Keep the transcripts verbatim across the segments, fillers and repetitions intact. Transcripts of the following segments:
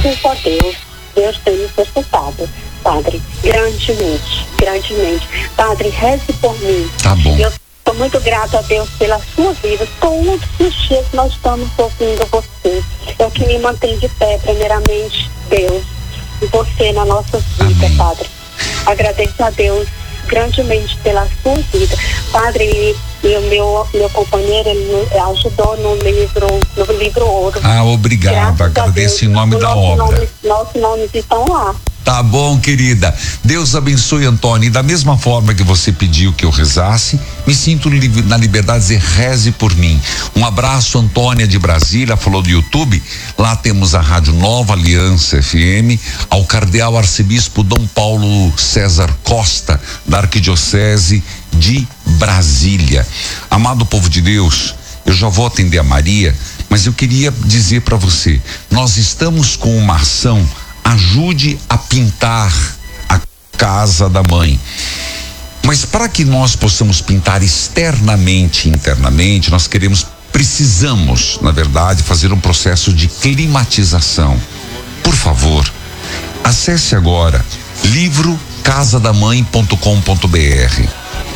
graças a Deus, Deus tem me sustentado, Padre, grandemente, grandemente. Padre, reze por mim. Tá bom. Eu sou muito grata a Deus pela sua vida. Todos os dias nós estamos ouvindo você. É o que me mantém de pé, primeiramente, Deus. E você na nossa vida, Amém. Padre. Agradeço a Deus grandemente pela sua vida. Padre, e o meu, meu companheiro, ele me ajudou no livro, no livro Ouro. Ah, obrigado. Graças Agradeço em Deus. nome O da nosso obra. Nome, nossos nomes estão lá. Tá bom, querida. Deus abençoe, Antônio. E da mesma forma que você pediu que eu rezasse, me sinto li- na liberdade de dizer, reze por mim. Um abraço, Antônia de Brasília, falou do YouTube. Lá temos a Rádio Nova Aliança F M, ao Cardeal Arcebispo Dom Paulo César Costa, da Arquidiocese de Brasília. Amado povo de Deus, eu já vou atender a Maria, mas eu queria dizer para você, nós estamos com uma ação, ajude a pintar a casa da mãe. Mas para que nós possamos pintar externamente e internamente, nós queremos, precisamos, na verdade, fazer um processo de climatização. Por favor, acesse agora livro casa da mãe ponto com ponto b r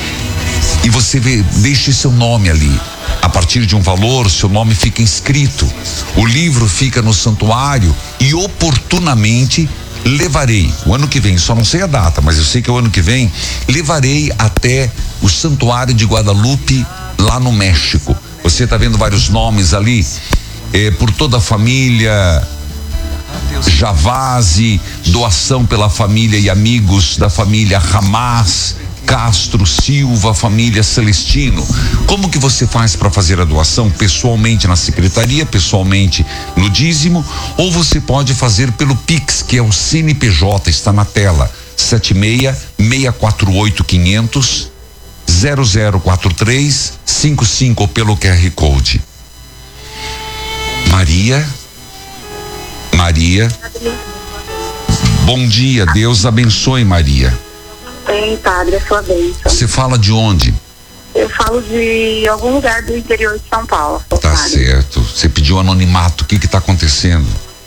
e você vê, deixe seu nome ali. A partir de um valor, seu nome fica inscrito. O livro fica no santuário e oportunamente levarei, o ano que vem, só não sei a data, mas eu sei que é o ano que vem, levarei até o Santuário de Guadalupe, lá no México. Você está vendo vários nomes ali, eh, por toda a família Javazzi, doação pela família e amigos da família Hamas, Castro Silva, família Celestino. Como que você faz para fazer a doação? Pessoalmente na secretaria, pessoalmente no dízimo, ou você pode fazer pelo Pix, que é o C N P J, está na tela, sete seis seis quatro oito cinco zero zero zero quatro três cinco cinco, ou pelo Q R Code. Maria, Maria, bom dia, Deus abençoe, Maria. Bem, Padre, a sua bênção. Você fala de onde? Eu falo de algum lugar do interior de São Paulo. Tá Padre. certo. Você pediu anonimato. O que que tá acontecendo?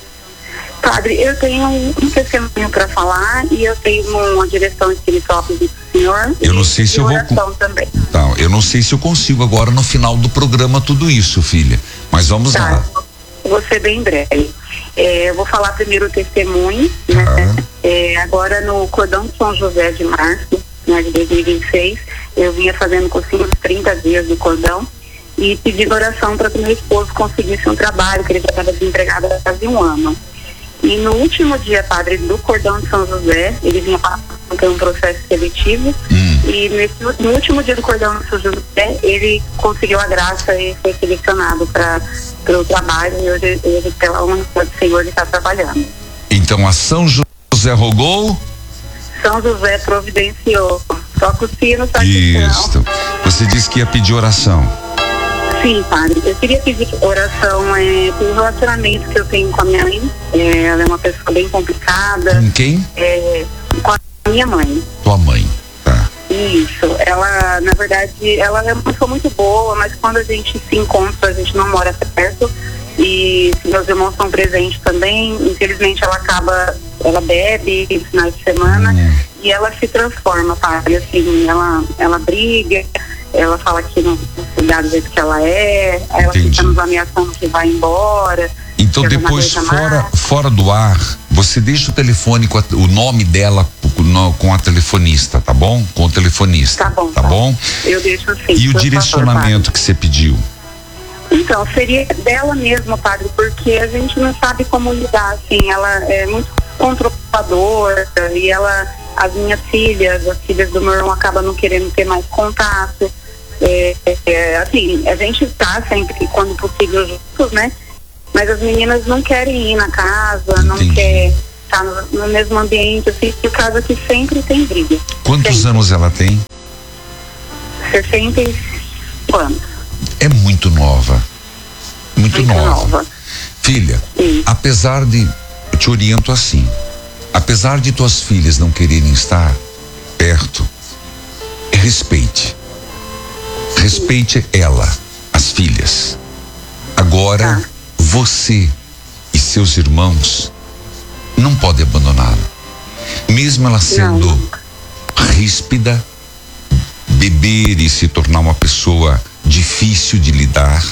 Padre, eu tenho um testemunho para falar e eu tenho uma direção espiritual do Senhor. Eu não sei se eu vou. Oração também. Tá, eu não sei se eu consigo agora no final do programa tudo isso, filha. Mas vamos Tá, lá. vou ser bem breve. É, eu vou falar primeiro o testemunho, né? Tá. É, agora no Cordão de São José de março, né, de dois mil e vinte e seis, eu vinha fazendo cursinho uns trinta dias do cordão e pedi oração para que meu esposo conseguisse um trabalho, que ele já estava desempregado há quase um ano. E no último dia, Padre, do Cordão de São José, ele vinha passando por um processo seletivo, Hum. e nesse, no último dia do Cordão de São José, ele conseguiu a graça e foi selecionado para o trabalho, e hoje ele, pela honra do Senhor, ele está trabalhando. Então a São José rogou? São José providenciou. Toca o sino, tá Isso. Você disse que ia pedir oração. Sim, Padre. Eu queria pedir oração é, pelo relacionamento que eu tenho com a minha mãe. É, ela é uma pessoa bem complicada. Com quem? É, com a minha mãe. Tua mãe. Tá. Isso. Ela, na verdade, ela é uma pessoa muito boa, mas quando a gente se encontra, a gente não mora perto. E meus irmãos estão presentes também. Infelizmente, ela acaba, ela bebe no final de semana Hum. e ela se transforma, Padre. Assim, ela, ela briga. Ela fala que não cuidar do jeito que ela é, aí ela Entendi. fica nos ameaçando que vai embora. Então que ela não depois, aguenta fora, mais. fora do ar, você deixa o telefone com a- o nome dela no- com a telefonista, tá bom? Com o telefonista. Tá bom, Tá tá. bom? Eu deixo assim. E o por direcionamento favor, que você pediu? Padre. Então, seria dela mesma, Padre, porque a gente não sabe como lidar, assim, ela é muito controladora e ela, as minhas filhas, as filhas do meu irmão acabam não querendo ter mais contato. É, é, assim, a gente tá sempre, quando possível, juntos, né? Mas as meninas não querem ir na casa, não Entendi. querem estar no, no mesmo ambiente, assim, por causa que sempre tem briga. Quantos Sempre. anos ela tem? sessenta e cinco anos. É muito nova. Muito, Muito nova. nova. Filha, Sim. apesar de, eu te oriento assim, apesar de tuas filhas não quererem estar perto, respeite. Respeite ela, as filhas. Agora, Tá. você e seus irmãos não pode abandoná-la. Mesmo ela sendo não. ríspida, beber e se tornar uma pessoa difícil de lidar,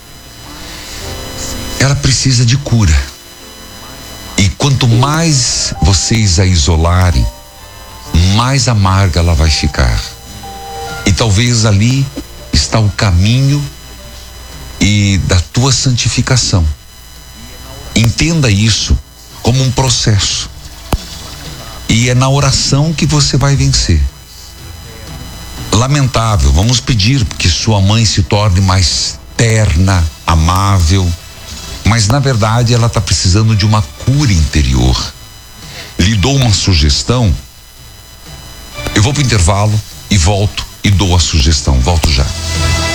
ela precisa de cura. E quanto mais vocês a isolarem, mais amarga ela vai ficar. E talvez ali está o caminho e da tua santificação. Entenda isso como um processo. E é na oração que você vai vencer. Lamentável, vamos pedir que sua mãe se torne mais terna, amável, mas na verdade ela está precisando de uma cura interior. Lhe dou uma sugestão. Eu vou para o intervalo e volto e dou a sugestão. Volto já.